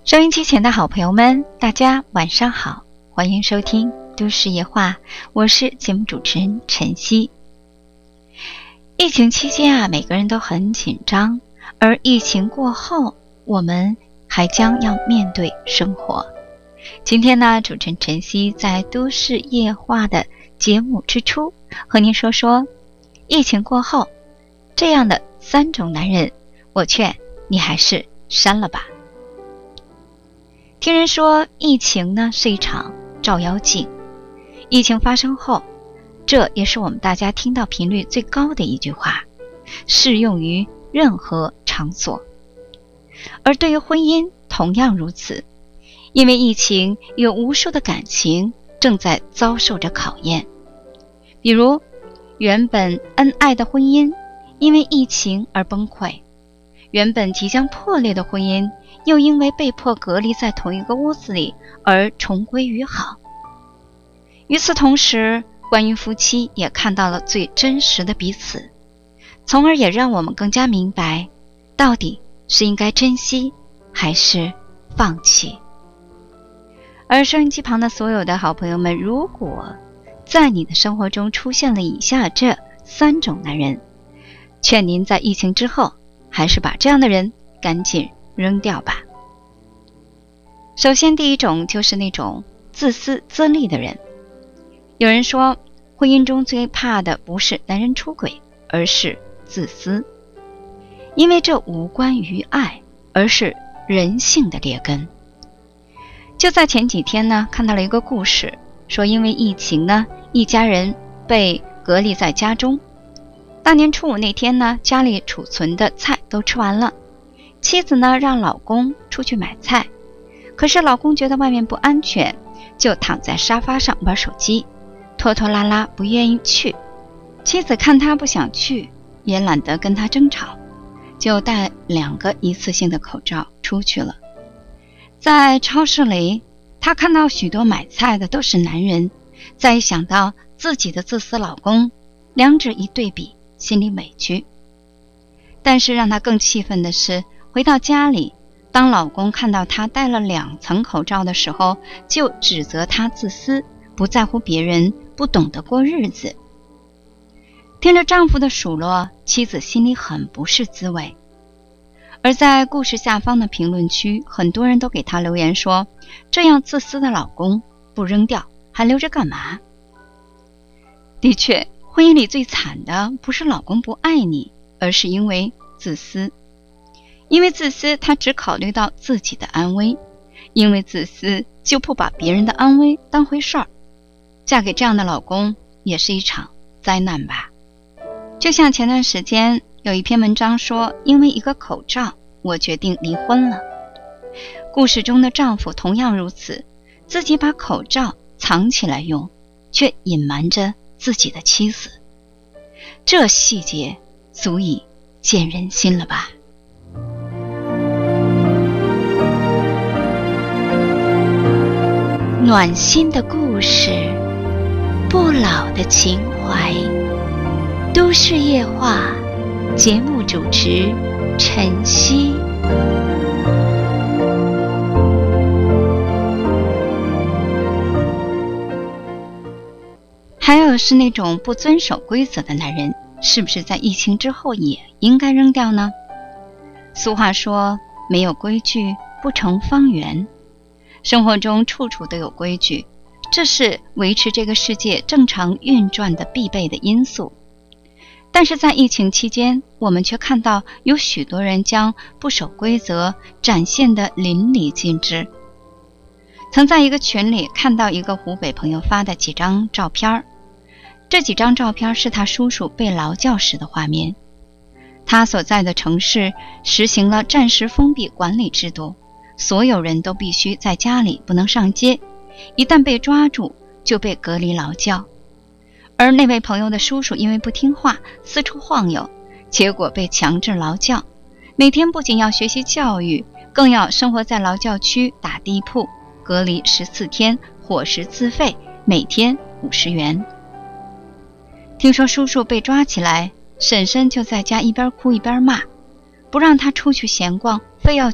收音机前的好朋友们，大家晚上好，欢迎收听都市夜话，我是节目主持人晨曦。疫情期间每个人都很紧张，而疫情过后，我们还将要面对生活。今天呢，主持人晨曦在都市夜话的节目之初，和您说说疫情过后这样的3种男人，我劝你还是删了吧。听人说疫情呢是一场照妖镜，疫情发生后，这也是我们大家听到频率最高的一句话，适用于任何场所。而对于婚姻同样如此，因为疫情有无数的感情正在遭受着考验，比如原本恩爱的婚姻因为疫情而崩溃，原本即将破裂的婚姻又因为被迫隔离在同一个屋子里而重归于好。与此同时，关于夫妻也看到了最真实的彼此，从而也让我们更加明白，到底是应该珍惜还是放弃。而收音机旁的所有的好朋友们，如果在你的生活中出现了以下这3种男人，劝您在疫情之后还是把这样的人赶紧扔掉吧。首先第一种就是那种自私自利的人。有人说，婚姻中最怕的不是男人出轨，而是自私，因为这无关于爱，而是人性的劣根。就在前几天呢，看到了一个故事，说因为疫情呢，一家人被隔离在家中。大年初五那天呢，家里储存的菜都吃完了，妻子呢让老公出去买菜，可是老公觉得外面不安全，就躺在沙发上玩手机，拖拖拉拉不愿意去。妻子看他不想去，也懒得跟他争吵，就带2个一次性的口罩出去了。在超市里，他看到许多买菜的都是男人，再一想到自己的自私老公，两者一对比，心里委屈。但是让他更气愤的是，回到家里，当老公看到他戴了2层口罩的时候，就指责他自私，不在乎别人，不懂得过日子。听着丈夫的数落，妻子心里很不是滋味。而在故事下方的评论区，很多人都给他留言说，这样自私的老公不扔掉还留着干嘛？的确，婚姻里最惨的不是老公不爱你，而是因为自私。因为自私，他只考虑到自己的安危，因为自私就不把别人的安危当回事儿。嫁给这样的老公也是一场灾难吧。就像前段时间有一篇文章说，因为一个口罩，我决定离婚了。故事中的丈夫同样如此，自己把口罩藏起来用，却隐瞒着自己的妻子。这细节足以见人心了吧。暖心的故事，不老的情怀，都市夜话，节目主持晨曦。还有是那种不遵守规则的男人，是不是在疫情之后也应该扔掉呢？俗话说，没有规矩不成方圆。生活中处处都有规矩，这是维持这个世界正常运转的必备的因素。但是在疫情期间，我们却看到有许多人将不守规则展现得淋漓尽致。曾在一个群里看到一个湖北朋友发的几张照片，这几张照片是他叔叔被劳教时的画面。他所在的城市实行了暂时封闭管理制度，所有人都必须在家里，不能上街，一旦被抓住就被隔离劳教。而那位朋友的叔叔因为不听话，四处晃悠，结果被强制劳教，每天不仅要学习教育，更要生活在劳教区打地铺，隔离14天，伙食自费，每天50元。听说叔叔被抓起来，婶婶就在家一边哭一边骂，不让他出去闲逛，非要去，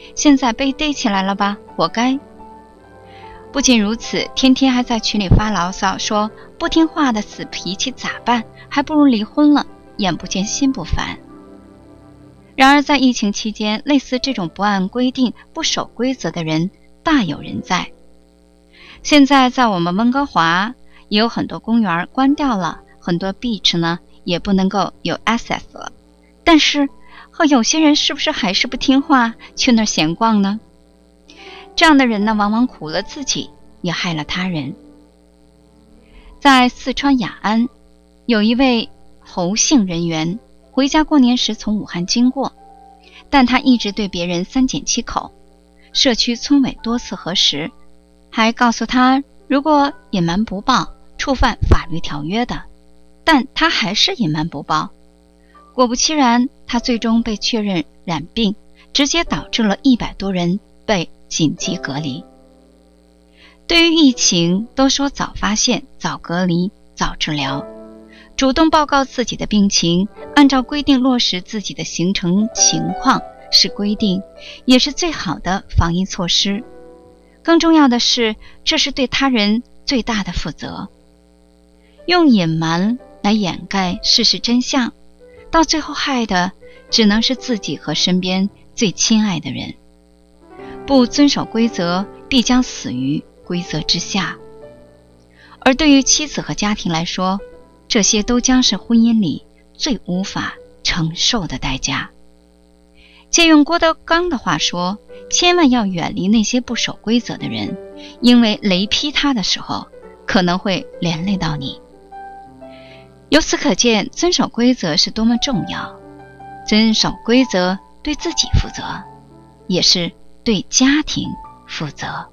现在被逮起来了吧，活该。不仅如此，天天还在群里发牢骚，说不听话的死脾气咋办，还不如离婚了，眼不见心不烦。然而在疫情期间，类似这种不按规定不守规则的人大有人在。现在在我们温哥华也有很多公园关掉了，很多 beach 呢也不能够有 access 了，但是有些人是不是还是不听话去那儿闲逛呢？这样的人呢，往往苦了自己，也害了他人。在四川雅安，有一位侯姓人员回家过年时从武汉经过，但他一直对别人三缄其口。社区村委多次核实，还告诉他如果隐瞒不报，触犯法律条约的，但他还是隐瞒不报。果不其然，他最终被确认染病，直接导致了100多人被紧急隔离。对于疫情，都说早发现、早隔离、早治疗，主动报告自己的病情，按照规定落实自己的行程情况是规定，也是最好的防疫措施。更重要的是，这是对他人最大的负责。用隐瞒来掩盖事实真相，到最后害的只能是自己和身边最亲爱的人。不遵守规则，必将死于规则之下。而对于妻子和家庭来说，这些都将是婚姻里最无法承受的代价。借用郭德纲的话说，千万要远离那些不守规则的人，因为雷劈他的时候，可能会连累到你。由此可见，遵守规则是多么重要。遵守规则，对自己负责，也是对家庭负责。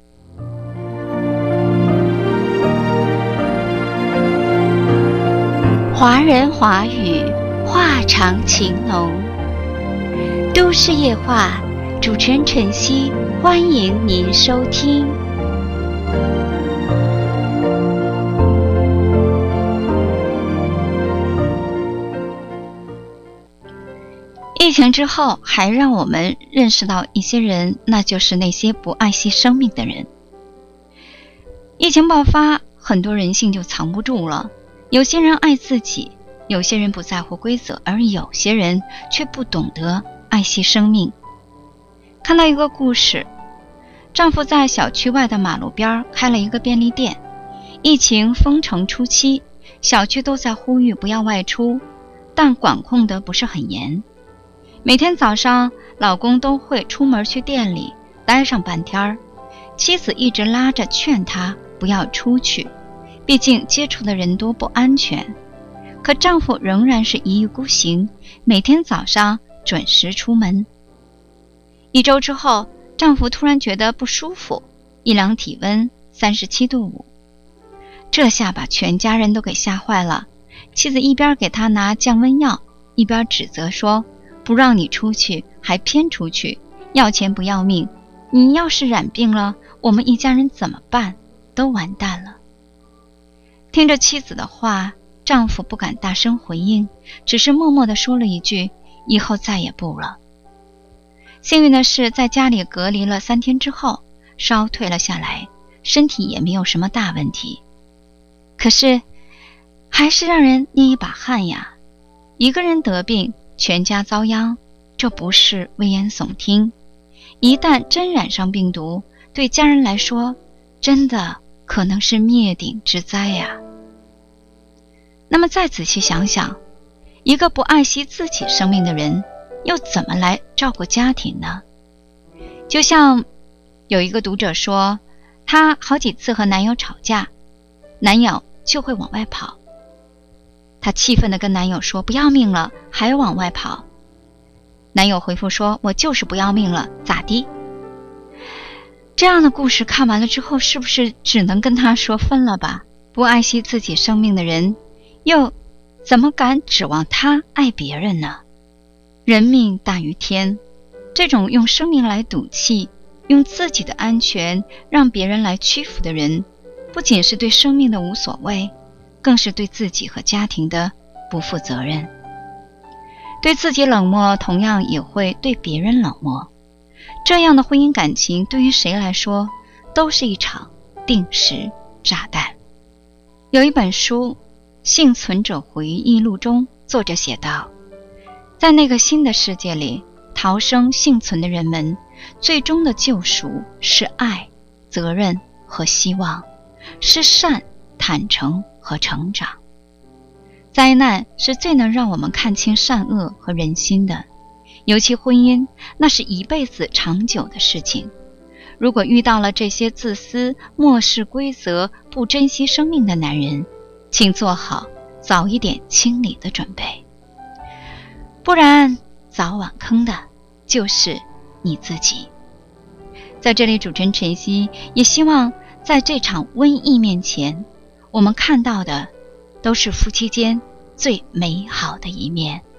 华人华语，话长情浓。都市夜话，主持人晨曦，欢迎您收听。疫情之后，还让我们认识到一些人，那就是那些不爱惜生命的人。疫情爆发，很多人性就藏不住了。有些人爱自己，有些人不在乎规则，而有些人却不懂得爱惜生命。看到一个故事，丈夫在小区外的马路边开了一个便利店。疫情封城初期，小区都在呼吁不要外出，但管控得不是很严。每天早上，老公都会出门去店里待上半天，妻子一直拉着劝他不要出去，毕竟接触的人多不安全。可丈夫仍然是一意孤行，每天早上准时出门。1周之后，丈夫突然觉得不舒服，一量体温37度5，这下把全家人都给吓坏了。妻子一边给他拿降温药，一边指责说，不让你出去还偏出去，要钱不要命，你要是染病了，我们一家人怎么办？都完蛋了。听着妻子的话，丈夫不敢大声回应，只是默默地说了一句，以后再也不了。幸运的是，在家里隔离了3天之后，烧退了下来，身体也没有什么大问题。可是还是让人捏一把汗呀，一个人得病，全家遭殃，这不是危言耸听。一旦真染上病毒，对家人来说，真的可能是灭顶之灾呀。那么再仔细想想，一个不爱惜自己生命的人，又怎么来照顾家庭呢？就像有一个读者说，她好几次和男友吵架，男友就会往外跑。她气愤地跟男友说，不要命了还往外跑。男友回复说，我就是不要命了，咋地？这样的故事看完了之后，是不是只能跟他说分了吧？不爱惜自己生命的人，又怎么敢指望他爱别人呢？人命大于天，这种用生命来赌气，用自己的安全让别人来屈服的人，不仅是对生命的无所谓，更是对自己和家庭的不负责任。对自己冷漠，同样也会对别人冷漠。 这样的婚姻感情对于谁来说都是一场定时炸弹。有一本书《幸存者回忆录》中，作者写道，在那个新的世界里，逃生幸存的人们最终的救赎是爱、责任和希望，是善、坦诚和成长。灾难是最能让我们看清善恶和人心的，尤其婚姻，那是一辈子长久的事情。如果遇到了这些自私、漠视规则、不珍惜生命的男人，请做好早一点清理的准备，不然早晚坑的就是你自己。在这里，主持人晨曦也希望在这场瘟疫面前，我们看到的都是夫妻间最美好的一面。